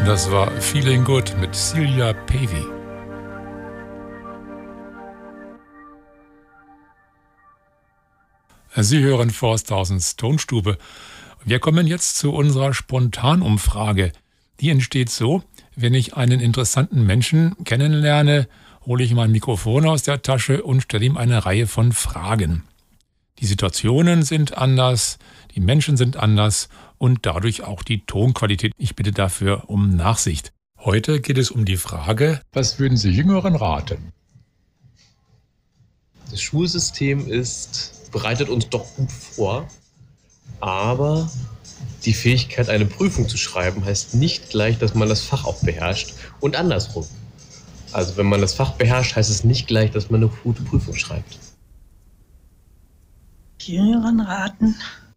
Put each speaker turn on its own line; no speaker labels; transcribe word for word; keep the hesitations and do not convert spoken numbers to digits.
das war Feeling Good mit Celia Pavey. Sie hören Forsthausens Tonstube. Wir kommen jetzt zu unserer Spontanumfrage. Die entsteht so: Wenn ich einen interessanten Menschen kennenlerne, hole ich mein Mikrofon aus der Tasche und stelle ihm eine Reihe von Fragen. Die Situationen sind anders, die Menschen sind anders und dadurch auch die Tonqualität. Ich bitte dafür um Nachsicht. Heute geht es um die Frage: Was würden Sie Jüngeren raten?
Das Schulsystem ist, bereitet uns doch gut vor, aber die Fähigkeit, eine Prüfung zu schreiben, heißt nicht gleich, dass man das Fach auch beherrscht und andersrum. Also wenn man das Fach beherrscht, heißt es nicht gleich, dass man eine gute Prüfung schreibt.
Jüngeren raten,